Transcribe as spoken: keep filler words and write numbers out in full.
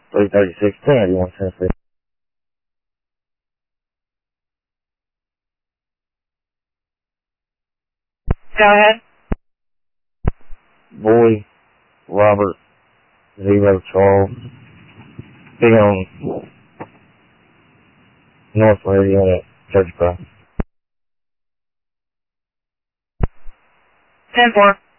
three thirty-six ten, one Tennessee. Go ahead. Boy, Robert, Zero Charles. Be on North Radio at Church Cross. ten four.